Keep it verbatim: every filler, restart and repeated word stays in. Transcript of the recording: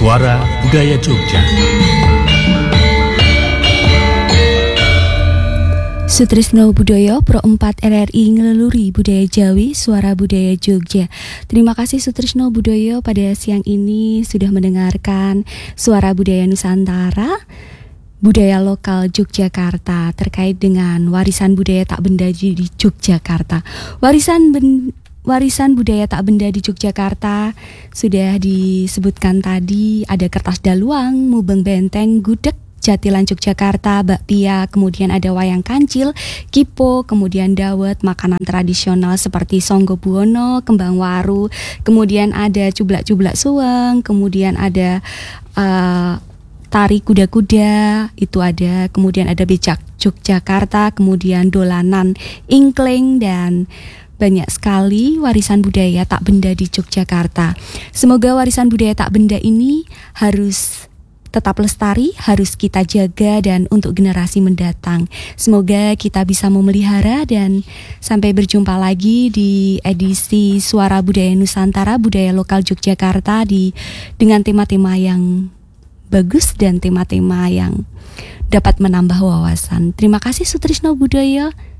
Suara Budaya Jogja. Sutrisno Budoyo Pro empat R R I ngeleluri budaya Jawi, Suara Budaya Jogja. Terima kasih Sutrisno Budoyo pada siang ini sudah mendengarkan Suara Budaya Nusantara, budaya lokal Yogyakarta terkait dengan warisan budaya tak benda di Yogyakarta. Warisan ben, warisan budaya tak benda di Yogyakarta sudah disebutkan tadi, ada kertas daluang, mubeng benteng, gudeg, jatilan Yogyakarta, bakpia, kemudian ada wayang kancil, kipo, kemudian dawet, makanan tradisional seperti songgo buwono, kembang waru, kemudian ada cublak-cublak suweng, kemudian ada uh, tari kuda-kuda, itu ada, kemudian ada becak Yogyakarta, kemudian dolanan ingkling, dan banyak sekali warisan budaya tak benda di Yogyakarta. Semoga warisan budaya tak benda ini harus tetap lestari, harus kita jaga dan untuk generasi mendatang. Semoga kita bisa memelihara, dan sampai berjumpa lagi di edisi Suara Budaya Nusantara, budaya lokal Yogyakarta di dengan tema-tema yang bagus dan tema-tema yang dapat menambah wawasan. Terima kasih Sutrisno Budoyo.